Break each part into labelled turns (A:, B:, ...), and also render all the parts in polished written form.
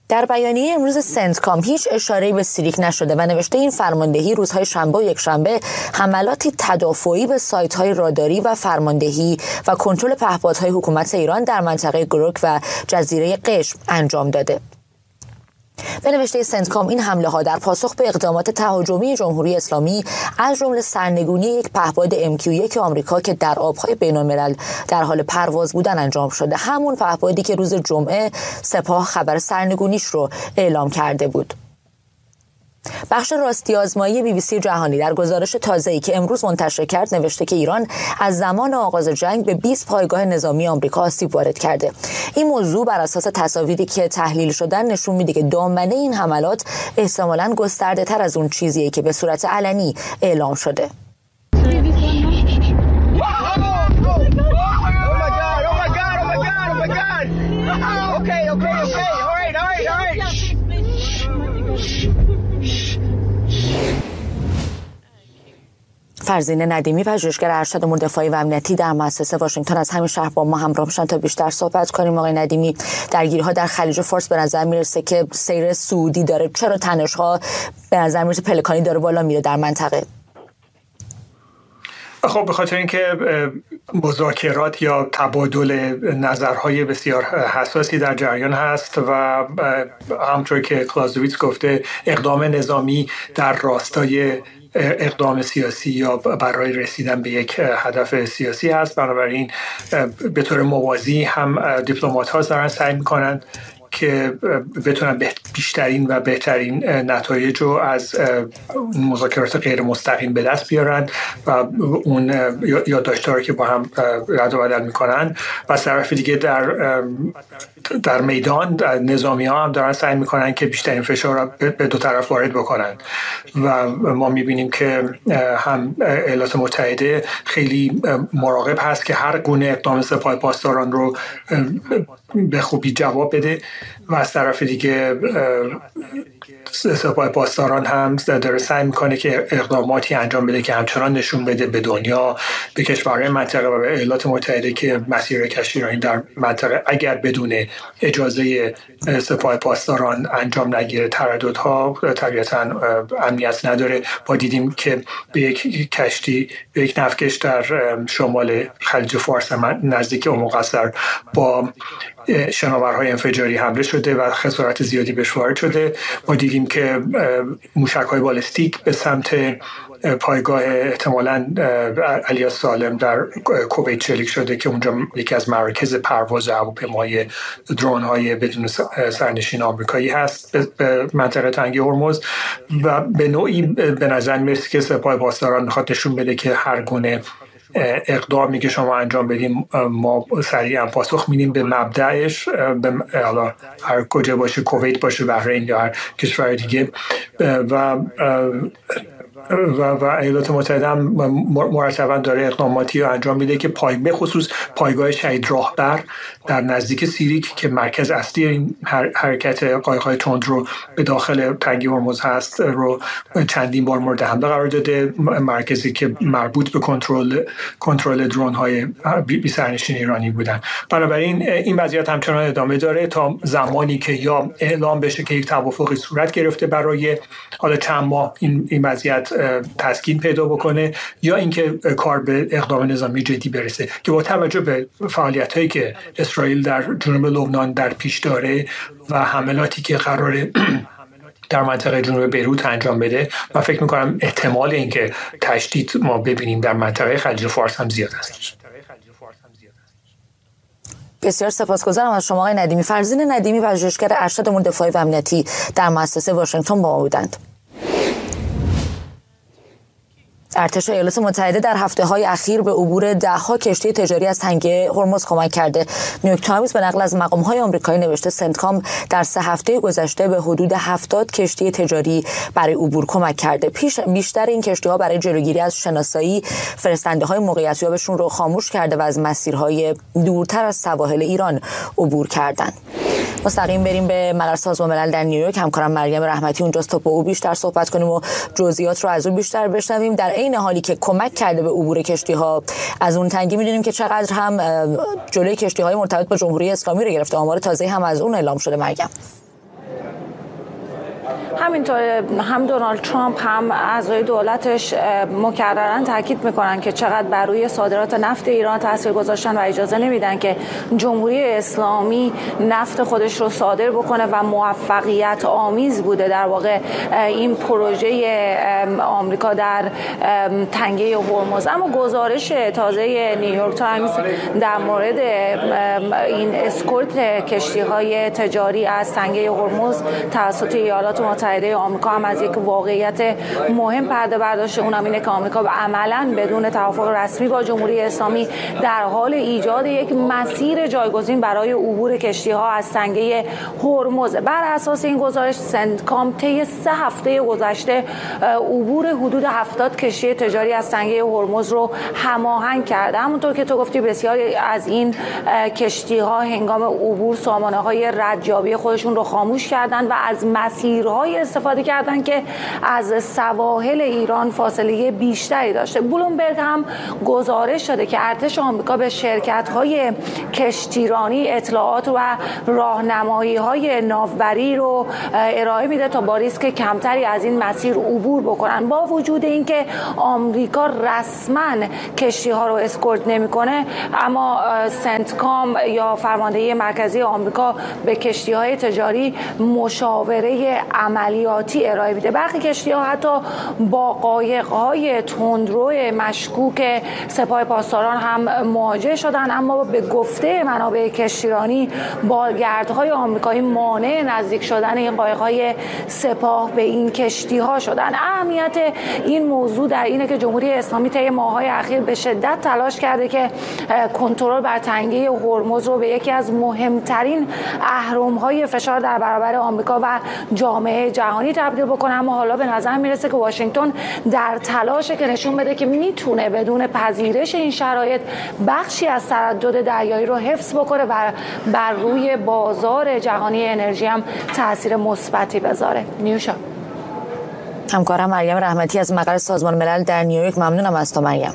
A: در بیانیه امروز سنتکام هیچ اشاره‌ای به سیریک نشده و نوشته این فرماندهی روزهای شنبه و یکشنبه حملاتی تدافعی به سایت‌های راداری و فرماندهی و کنترل پهپادهای حکومت ایران در منطقه گروک و جزیره قشم انجام داده. به نوشته سنتکام این حمله ها در پاسخ به اقدامات تهاجمی جمهوری اسلامی از جمله سرنگونی یک پهپاد MQ-1 آمریکا که در آبهای بین‌الملل در حال پرواز بودن انجام شده، همون پهپادی که روز جمعه سپاه خبر سرنگونیش رو اعلام کرده بود. بخش راستی آزمایی BBC جهانی در گزارش تازه‌ای که امروز منتشر کرد نوشته که ایران از زمان آغاز جنگ به 20 پایگاه نظامی آمریکا آسیب وارد کرده. این موضوع بر اساس تصاویری که تحلیل شدن نشون میده که دامنه این حملات احتمالاً گسترده‌تر از اون چیزیه که به صورت علنی اعلام شده. فرزین ندیمی پژوهشگر ارشد امور دفاعی و امنیتی در مؤسسه واشنگتن از همین شهر با ما همراه میشن تا بیشتر صحبت کنیم. آقای ندیمی، درگیری‌ها در خلیج فارس به نظر میرسه که سیر سعودی داره، چرا تنش‌ها به نظر میرسه پلکانی داره بالا میره در منطقه؟
B: خب به خاطر اینکه مذاکرات یا تبادل نظرهای بسیار حساسی در جریان هست و همونطور که کلازویتس گفته اقدام نظامی در راستای اقدام سیاسی یا برای رسیدن به یک هدف سیاسی هست. بنابراین به طور موازی هم دیپلمات ها دارن سعی میکنن که بتونن بیشترین و بهترین نتایج رو از مذاکرات غیر مستقیم به دست بیارن و اون یادداشت‌ها رو که با هم رد و بدل میکنن و از طرف دیگه در میدان نظامی ها هم دارن سعی میکنن که بیشترین فشار رو به دو طرف وارد بکنن و ما میبینیم که هم ایالات متحده خیلی مراقب هست که هر گونه اقدام سپاه پاسداران رو به خوبی جواب بده و از طرف دیگه سپاه پاسداران هم داره سعی میکنه که اقداماتی انجام بده که همچنان نشون بده به دنیا، به کشورهای منطقه و به ایالات متحده که مسیر کشتیرانی در منطقه اگر بدون اجازه سپاه پاسداران انجام نگیره ترددها طبیعتاً امنیت نداره. ما دیدیم که به یک کشتی، به یک نفتکش در شمال خلیج فارس نزدیک ام قصر با شناورهای انفجاری حمله شده و خسارت زیادی بهش وارد شده. ما دیدیم که موشک‌های بالستیک به سمت پایگاه احتمالاً علی سالم در کویت شلیک شده که اونجا یکی از مراکز پرواز هواپیمای درون‌های بدون سرنشین آمریکایی هست به منطقه تنگه هرمز و به نوعی به نظر میرسه که سپاه پاسداران میخواد نشون بده که هر گونه اقدامی که شما انجام بدیم ما سریعا پاسخ میدیم به مبدأش، حالا هر کجا باشه، کویت باشه، بحرین یا هر کشور دیگه و ایالات متحده هم مرتبا داره اقداماتی رو انجام میده که به خصوص پایگاه شهید راهبر در نزدیک سیریک که مرکز اصلی این حرکت قایق‌های تند رو به داخل تنگه هرمز هست رو چندین بار مورد حمله قرار داده، مرکزی که مربوط به کنترل درون‌های بی‌سرنشین ایرانی بودن. بنابراین این وضعیت همچنان ادامه داره تا زمانی که یا اعلام بشه که یک توافقی صورت گرفته برای حالا چند ماه این وضعیت تسکین پیدا بکنه یا اینکه کار به اقدام نظامی جدی برسه که با توجه به فعالیت‌هایی که اسرائیل در جنوب لبنان در پیش داره و حملاتی که قراره در منطقه جنوب بیروت انجام بده، من فکر می‌کنم احتمال اینکه تشدید ما ببینیم در منطقه خلیج فارس هم زیاد است.
A: بسیار سپاسگزارم از شما آقای ندیمی. فرزین ندیمی پژوهشگر ارشد امور دفاعی و امنیتی در مؤسسه واشنگتن با ما بودند. ارتش ایالات متحده در هفته‌های اخیر به عبور ده‌ها کشتی تجاری از تنگه هرمز کمک کرده. نیویورک تایمز به نقل از مقام‌های آمریکایی نوشته سنتکام در 3 هفته گذشته به حدود 70 کشتی تجاری برای عبور کمک کرده. بیشتر این کشتی‌ها برای جلوگیری از شناسایی فرستنده‌های موقعیت‌یابشون رو خاموش کرده و از مسیرهای دورتر از سواحل ایران عبور کردند. مستقیم بریم به مقر سازمان ملل در نیویورک. همکارم مریم رحمتی اونجاست تا با او بیشتر صحبت کنیم و جزئیات رو از او بیشتر بشنویم. در این حالی که کمک کرده به عبور کشتی‌ها از اون تنگی، می‌دونیم که چقدر هم جلوی کشتی‌های مرتبط با جمهوری اسلامی رو گرفته. آمار تازه هم از اون اعلام شده. مریم.
C: همینطور هم دونالد ترامپ هم اعضای دولتش مکرراً تاکید میکنن که چقدر بر روی صادرات نفت ایران تاثیر گذاشتن و اجازه نمیدن که جمهوری اسلامی نفت خودش رو صادر بکنه و موفقیت آمیز بوده در واقع این پروژه آمریکا در تنگه هرمز. اما گزارش تازه نیویورک تایمز در مورد این اسکورت کشتی‌های تجاری از تنگه هرمز توسط ایالات متحده آمریکا هم از یک واقعیت مهم پرده برداشته، اونم اینه که آمریکا عملاً بدون توافق رسمی با جمهوری اسلامی در حال ایجاد یک مسیر جایگزین برای عبور کشتی‌ها از تنگه هرمز. بر اساس این گزارش سنتکام طی 3 هفته گذشته عبور حدود 70 کشتی تجاری از تنگه هرمز رو هماهنگ کرده. همونطور که تو گفتی بسیاری از این کشتی‌ها هنگام عبور سامانه‌های ردیابی خودشون رو خاموش کردن و از مسیرهای استفاده کردن که از سواحل ایران فاصله بیشتری داشته. بلومبرگ هم گزارش داده که ارتش آمریکا به شرکت‌های کشتیرانی اطلاعات و راهنمایی‌های ناوبری رو ارائه میده تا با ریسک کمتری از این مسیر عبور بکنن. با وجود اینکه آمریکا رسما کشتی‌ها رو اسکورت نمی‌کنه، اما سنتکام یا فرماندهی مرکزی آمریکا به کشتی‌های تجاری مشاوره عملیاتی ارائه میده. برخی کشتی‌ها حتی با قایق‌های تندرو مشکوک سپاه پاسداران هم مواجه شدن، اما به گفته منابع کشتیرانی بالگردهای آمریکایی مانع نزدیک شدن این قایق‌های سپاه به این کشتی‌ها شدن. اهمیت این موضوع در اینه که جمهوری اسلامی طی ماه‌های اخیر به شدت تلاش کرده که کنترل بر تنگه هرمز رو به یکی از مهمترین اهرم‌های فشار در برابر آمریکا و جامعه جهانی تبدیل بکنه، اما حالا به نظر میرسه که واشنگتن در تلاشه که نشون بده که میتونه بدون پذیرش این شرایط بخشی از تردد دریایی رو حفظ بکنه و بر روی بازار جهانی انرژی هم تاثیر مثبتی بذاره. نیوشا.
A: همکارم مریم رحمتی از مقر سازمان ملل در نیویورک. ممنونم از تو مریم.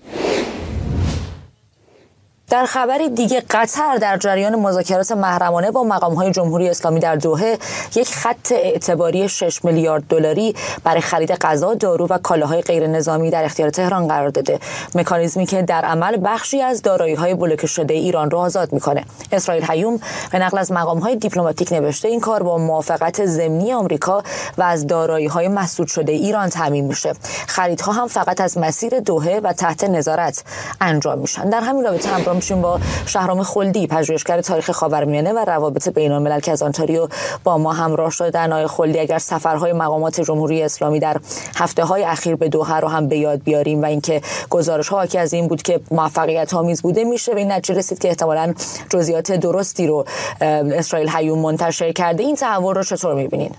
A: در خبری دیگه، قطر در جریان مذاکرات محرمانه با مقام‌های جمهوری اسلامی در دوحه یک خط اعتباری 6 میلیارد دلاری برای خرید غذا، دارو و کالاهای غیر نظامی در اختیار تهران قرار داده. مکانیزمی که در عمل بخشی از دارایی‌های بلوکه شده ایران را آزاد می‌کنه. اسرائیل هیوم به نقل از مقام‌های دیپلماتیک نوشته این کار با موافقت ضمنی آمریکا و از دارایی‌های مسدود شده ایران تامین میشه. خریدها هم فقط از مسیر دوحه و تحت نظارت انجام میشن. در همین رابطه همراه میشیم با شهرام خلدی، پژوهشگر تاریخ خاورمیانه و روابط بین‌الملل که از آنتاریو با ما همراه شدن. آقای خلدی، اگر سفرهای مقامات جمهوری اسلامی در هفته‌های اخیر به دوحه رو هم به یاد بیاریم و اینکه گزارش‌ها حاکی از این بود که موفقیت آمیز بوده، میشه به این نتیجه رسید که احتمالاً جزئیات درستی رو اسرائیل هیوم منتشر کرده. این تحول رو چطور می‌بینید؟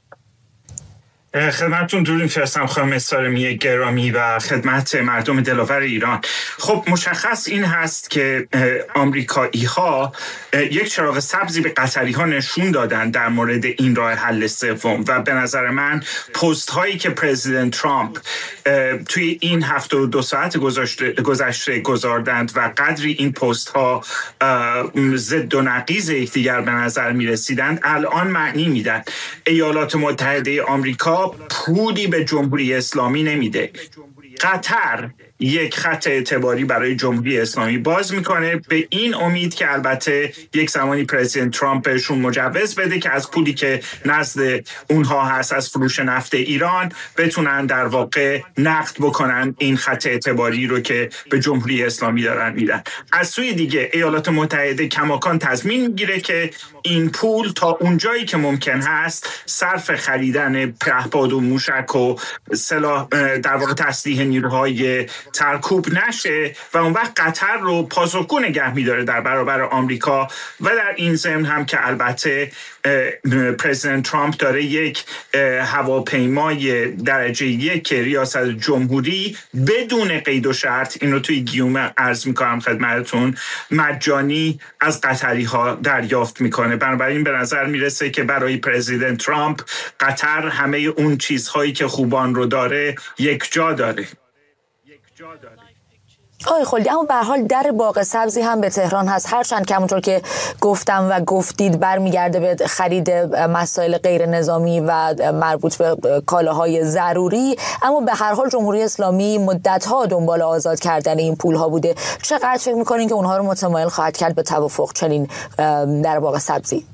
D: خدمتتون درود می‌فرستم خانم اسارمی گرامی و خدمت مردم دلاور ایران. خب مشخص این هست که آمریکایی‌ها یک چراغ سبزی به قطری‌ها نشون دادن در مورد این راه حل سوم و به نظر من پست هایی که پرزیدنت ترامپ توی این 72 ساعت گذشته گذاردند و قدری این پست ها ضد و نقیض یکدیگر به نظر می رسیدند الان معنی میدن. ایالات متحده آمریکا پولی به جمهوری اسلامی نمیده. قطر یک خط اعتباری برای جمهوری اسلامی باز میکنه به این امید که البته یک زمانی پرزیدنت ترامپ بهشون مجوز بده که از پولی که نزد اونها هست از فروش نفت ایران بتونن در واقع نقد بکنن این خط اعتباری رو که به جمهوری اسلامی دارن میدن. از سوی دیگه ایالات متحده کماکان تضمین میگیره که این پول تا اونجایی که ممکن هست صرف خریدن پهپاد و موشک و سلاح در واقع تسلیح نیروهای ترکوب نشه و اون وقت قطر رو پاسخگو نگه می‌داره در برابر آمریکا و در این ضمن هم که البته پرزیدنت ترامپ داره یک هواپیمای درجه 1 ریاست جمهوری بدون قید و شرط، اینو توی گیوم عرض می‌کنم خدمتتون، مجانی از قطری‌ها دریافت می‌کنه. بنابراین به نظر میرسه که برای پرزیدنت ترامپ قطر همه اون چیزهایی که خوبان رو داره یک جا داره.
A: آقای خلدی، اما به هر حال در باغ سبزی هم به تهران هست، هرچند که همونطور که گفتم و گفتید برمیگرده به خرید مسائل غیر نظامی و مربوط به کالاهای ضروری، اما به هر حال جمهوری اسلامی مدت‌ها دنبال آزاد کردن این پول‌ها بوده. چقدر فکر می‌کنین که اونها رو متمایل خواهد کرد به توافق چنین در باغ سبزی؟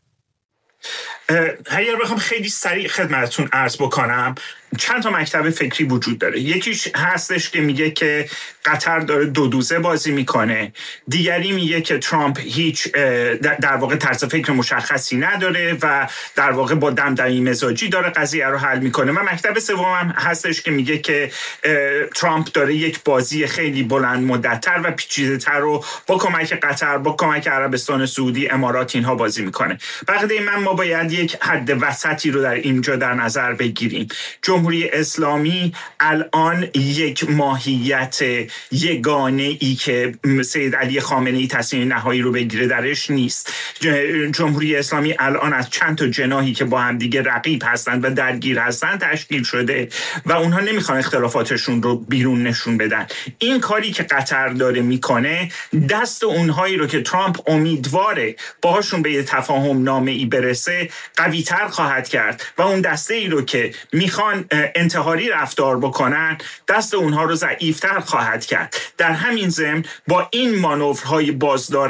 D: اگر بخوام خیلی سریع خدمتتون عرض بکنم، چند تا مکتب فکری وجود داره. یکیش هستش که میگه که قطر داره دو دوزه بازی میکنه، دیگری میگه که ترامپ هیچ در واقع طرز فکر مشخصی نداره و در واقع با دمدمی مزاجی داره قضیه رو حل میکنه، و مکتب سوم هستش که میگه که ترامپ داره یک بازی خیلی بلند مدت‌تر و پیچیده‌تر رو با کمک قطر، با کمک عربستان سعودی، امارات اینها بازی میکنه. بقیه ما باید یک حد وسطی رو در اینجا در نظر بگیریم. جمهوری اسلامی الان یک ماهیت یگانه ای که سید علی خامنه‌ای تصمیم نهایی رو بگیره درش نیست. جمهوری اسلامی الان از چند تا جناحی که با هم دیگه رقیب هستند و درگیر هستند تشکیل شده و اونها نمیخوان اختلافاتشون رو بیرون نشون بدن. این کاری که قطر داره میکنه دست اونهایی رو که ترامپ امیدواره باهاشون به یه تفاهم نامه‌ای برسه قوی‌تر خواهد کرد و اون دسته ای رو که میخوان انتحاری رفتار بکنن دست اونها رو ضعیفتر خواهد کرد. در همین ضمن با این مانورهای بازدار